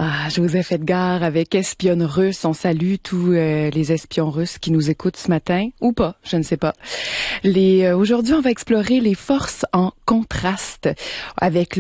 Ah, Joseph Edgar avec Espionne russe. On salue tous les espions russes qui nous écoutent ce matin, ou pas, je ne sais pas. Aujourd'hui, on va explorer les forces en contraste avec